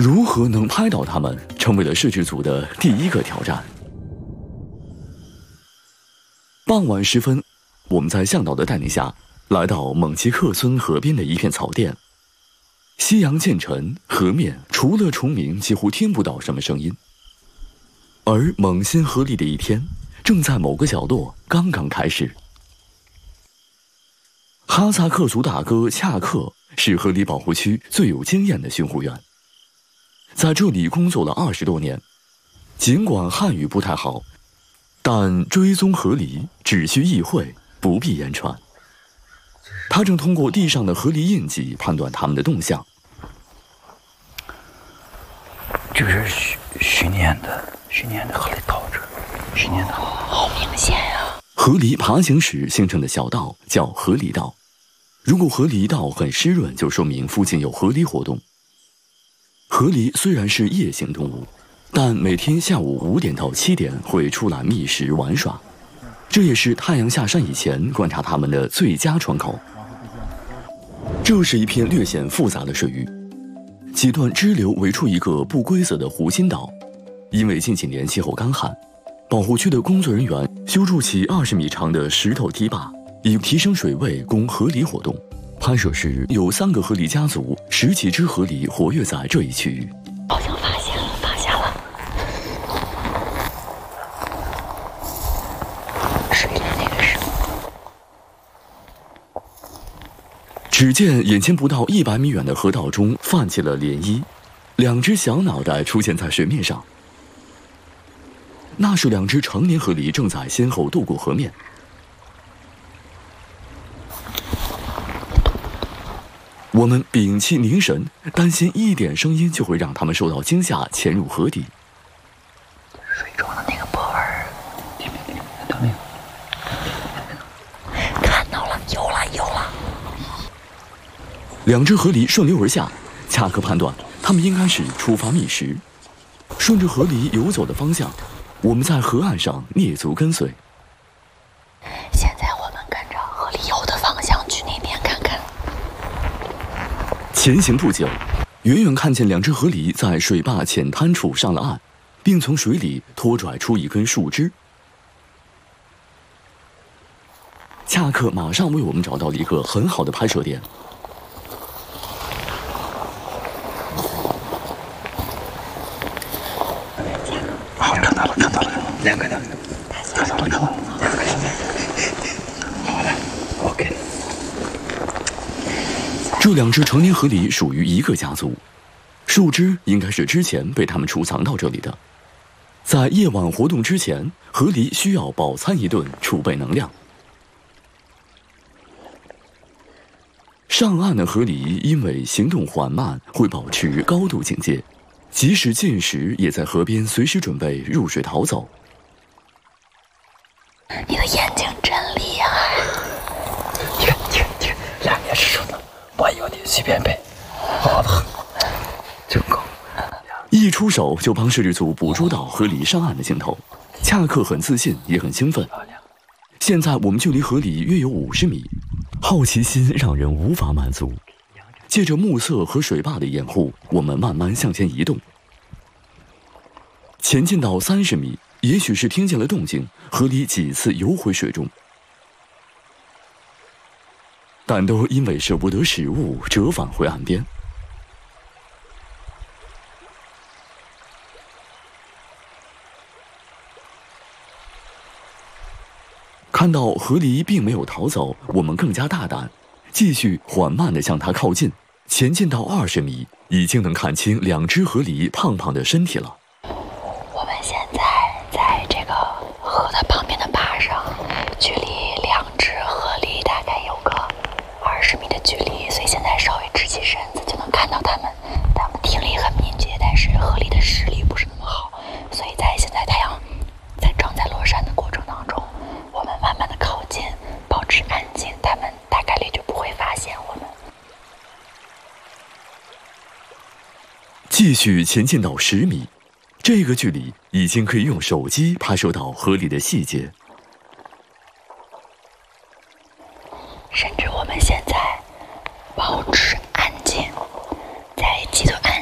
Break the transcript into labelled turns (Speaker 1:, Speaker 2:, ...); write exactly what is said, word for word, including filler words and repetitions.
Speaker 1: 如何能拍到它们，成为了摄制组的第一个挑战。傍晚时分，我们在向导的带领下，来到蒙奇克村河边的一片草甸。夕阳渐沉，河面除了虫鸣，几乎听不到什么声音。而蒙辛河里的一天，正在某个角落刚刚开始。哈萨克族大哥恰克是河里保护区最有经验的巡护员，在这里工作了二十多年。尽管汉语不太好，但追踪河狸只需意会，不必言传。他正通过地上的河狸印记判断它们的动向。
Speaker 2: 这个是去去年的，去年的河狸道着，去年的
Speaker 3: 好明显呀！
Speaker 1: 河狸爬行时形成的小道叫河狸道，如果河狸道很湿润，就说明附近有河狸活动。河狸虽然是夜行动物，但每天下午五点到七点会出来觅食玩耍，这也是太阳下山以前观察它们的最佳窗口。这是一片略显复杂的水域，几段支流围出一个不规则的湖心岛。因为近几年气候干旱，保护区的工作人员修筑起二十米长的石头堤坝，以提升水位供河狸活动。拍摄时有三个河狸家族，十几只河狸活跃在这一区域。
Speaker 3: 好像发现了，发现了。水里那个是。
Speaker 1: 只见眼前不到一百米远的河道中泛起了涟漪，两只小脑袋出现在水面上。那是两只成年河狸正在先后渡过河面。我们屏气凝神，担心一点声音就会让它们受到惊吓，潜入河底。
Speaker 3: 水中的那个波纹儿，看到了，有了，有了。
Speaker 1: 两只河狸顺流而下，恰克判断它们应该是出发觅食。顺着河狸游走的方向，我们在河岸上蹑足跟随。
Speaker 3: 现在我们跟着河狸游的方向去那边看看。
Speaker 1: 前行不久，远远看见两只河狸在水坝浅滩处上了岸，并从水里拖拽出一根树枝。恰克马上为我们找到了一个很好的拍摄点。
Speaker 2: 好，看到了，看到了，两个的，看到了，看到了，两个的。好的 ，OK。
Speaker 1: 这两只成年河狸属于一个家族，树枝应该是之前被它们储藏到这里的。在夜晚活动之前，河狸需要饱餐一顿，储备能量。上岸的河狸因为行动缓慢，会保持高度警戒，即使进食，也在河边随时准备入水逃走。
Speaker 3: 你的眼睛真厉害！
Speaker 2: 你看，你看，你看，两眼是什么？我有点随便背，好的很，真高。
Speaker 1: 一出手就帮摄制组捕捉到河狸上岸的镜头，恰克很自信，也很兴奋。现在我们距离河狸约有五十米，好奇心让人无法满足。借着暮色和水坝的掩护，我们慢慢向前移动。前进到三十米，也许是听见了动静，河狸几次游回水中，但都因为舍不得食物，折返回岸边。看到河狸并没有逃走，我们更加大胆，继续缓慢地向它靠近。前进到二十米，已经能看清两只河狸胖胖的身体了。
Speaker 3: 我们现在在这个河的旁边的坝上，距离两只河狸大概有个二十米的距离，所以现在稍微直起身子就能看到它们。它们听力很敏捷，但是河狸的视力不是那么好，所以在现在太阳在正在落山的过程当中，我们慢慢的靠近，保持安静，它们大概率就不会发现我们。
Speaker 1: 继续前进到十米，这个距离已经可以用手机拍摄到河里的细节。